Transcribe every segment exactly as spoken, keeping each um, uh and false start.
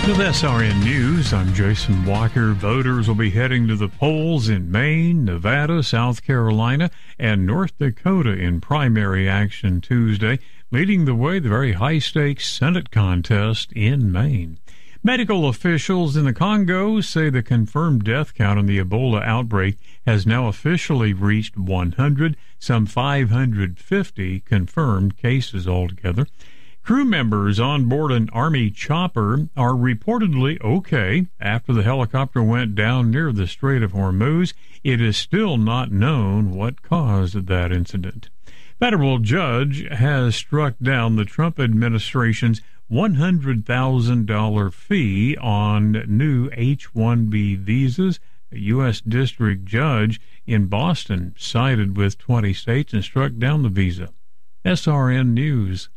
With S R N News, I'm Jason Walker. Voters will be heading to the polls in Maine, Nevada, South Carolina, and North Dakota in primary action Tuesday, leading the way the very high-stakes Senate contest in Maine. Medical officials in the Congo say the confirmed death count on the Ebola outbreak has now officially reached one hundred, some five hundred fifty confirmed cases altogether. Crew members on board an Army chopper are reportedly okay after the helicopter went down near the Strait of Hormuz. It is still not known what caused that incident. Federal judge has struck down the Trump administration's one hundred thousand dollars fee on new H one B visas. A U S district judge in Boston sided with twenty states and struck down the visa. S R N News.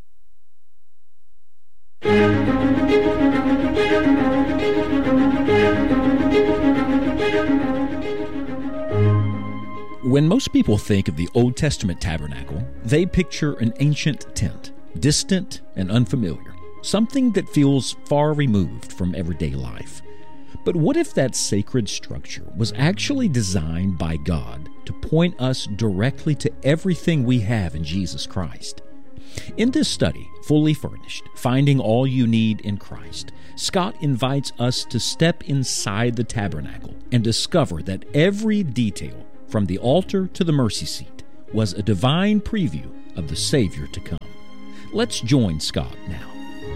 When most people think of the Old Testament tabernacle, they picture an ancient tent, distant and unfamiliar, something that feels far removed from everyday life. But what if that sacred structure was actually designed by God to point us directly to everything we have in Jesus Christ? In this study, Fully Furnished, Finding All You Need in Christ, Scott invites us to step inside the tabernacle and discover that every detail, from the altar to the mercy seat, was a divine preview of the Savior to come. Let's join Scott now.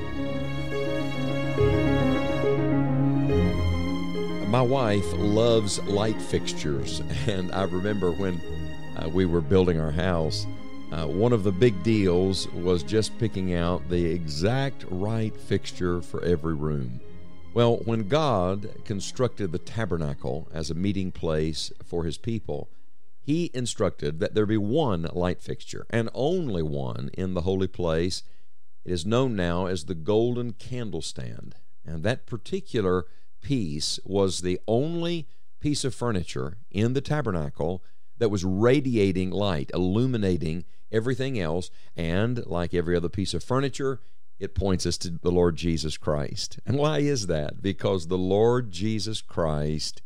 My wife loves light fixtures, and I remember when uh, we were building our house, Uh, one of the big deals was just picking out the exact right fixture for every room. Well, when God constructed the tabernacle as a meeting place for his people, he instructed that there be one light fixture, and only one, in the holy place. It is known now as the golden candlestand, and that particular piece was the only piece of furniture in the tabernacle that was radiating light, illuminating everything else, and like every other piece of furniture, it points us to the Lord Jesus Christ. And why is that? Because the Lord Jesus Christ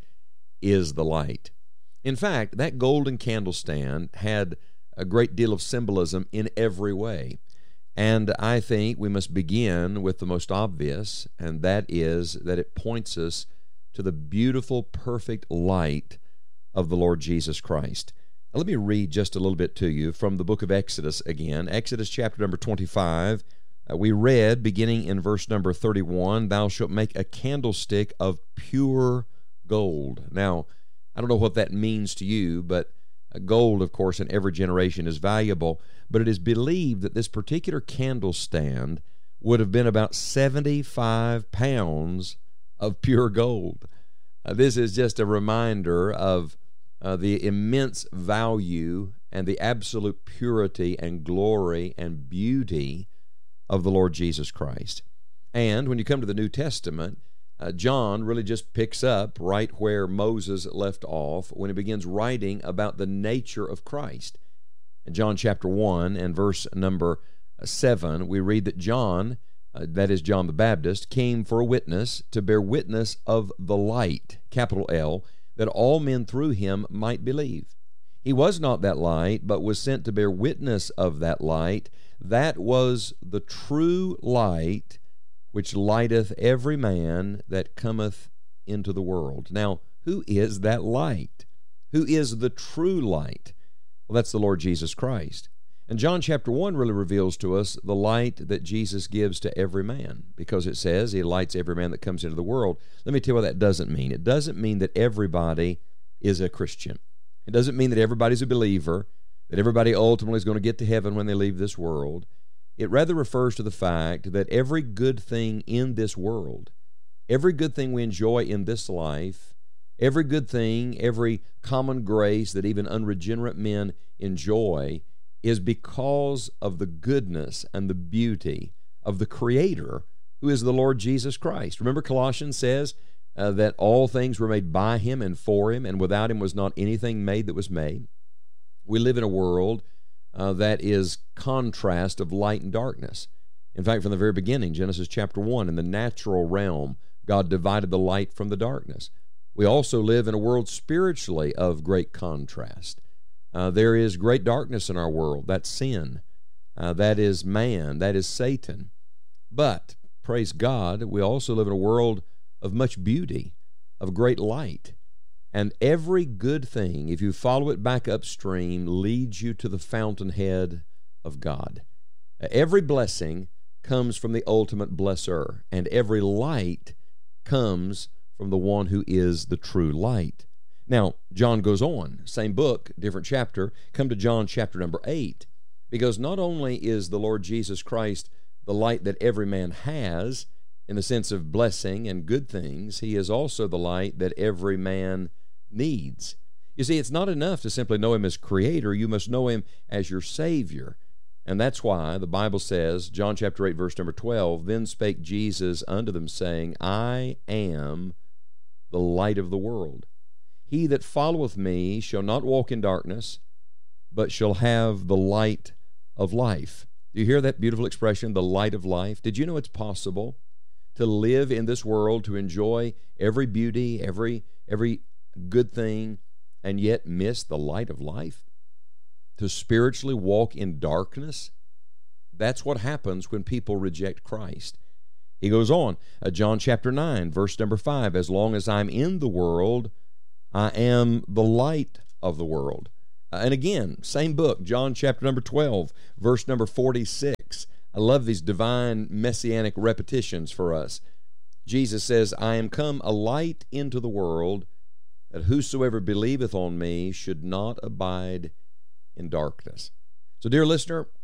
is the light. In fact, that golden candlestand had a great deal of symbolism in every way. And I think we must begin with the most obvious, and that is that it points us to the beautiful, perfect light of the Lord Jesus Christ. Now, let me read just a little bit to you from the book of Exodus again. Exodus chapter number twenty-five. Uh, we read, beginning in verse number thirty-one, "Thou shalt make a candlestick of pure gold." Now, I don't know what that means to you, but gold, of course, in every generation is valuable. But it is believed that this particular candle stand would have been about seventy-five pounds of pure gold. Uh, this is just a reminder of uh, the immense value and the absolute purity and glory and beauty of the Lord Jesus Christ. And when you come to the New Testament, uh, John really just picks up right where Moses left off when he begins writing about the nature of Christ. In John chapter one and verse number seven, we read that John, uh, that is John the Baptist, came for a witness, to bear witness of the light, capital L, that all men through him might believe. He was not that light, but was sent to bear witness of that light. That was the true light, which lighteth every man that cometh into the world. Now, who is that light? Who is the true light? Well, that's the Lord Jesus Christ. And John chapter one really reveals to us the light that Jesus gives to every man, because it says he lights every man that comes into the world. Let me tell you what that doesn't mean. It doesn't mean that everybody is a Christian. It doesn't mean that everybody's a believer, that everybody ultimately is going to get to heaven when they leave this world. It rather refers to the fact that every good thing in this world, every good thing we enjoy in this life, every good thing, every common grace that even unregenerate men enjoy is because of the goodness and the beauty of the Creator, who is the Lord Jesus Christ. Remember, Colossians says uh, that all things were made by Him and for Him, and without Him was not anything made that was made. We live in a world uh, that is contrast of light and darkness. In fact, from the very beginning, Genesis chapter one, in the natural realm, God divided the light from the darkness. We also live in a world spiritually of great contrast. Uh, there is great darkness in our world. That's sin. Uh, that is man. That is Satan. But, praise God, we also live in a world of much beauty, of great light. And every good thing, if you follow it back upstream, leads you to the fountainhead of God. Uh, every blessing comes from the ultimate blesser, and every light comes from the one who is the true light. Now, John goes on, same book, different chapter. Come to John chapter number eight, because not only is the Lord Jesus Christ the light that every man has in the sense of blessing and good things, he is also the light that every man needs. You see, it's not enough to simply know him as creator. You must know him as your Savior. And that's why the Bible says, John chapter eight, verse number twelve, then spake Jesus unto them, saying, I am the light of the world. He that followeth me shall not walk in darkness, but shall have the light of life. Do you hear that beautiful expression, the light of life? Did you know it's possible to live in this world, to enjoy every beauty, every every good thing, and yet miss the light of life? To spiritually walk in darkness? That's what happens when people reject Christ. He goes on, uh, John chapter nine, verse number five, as long as I'm in the world, I am the light of the world. Uh, and again, same book, John chapter number twelve, verse number forty-six. I love these divine messianic repetitions for us. Jesus says, I am come a light into the world, that whosoever believeth on me should not abide in darkness. So, dear listener,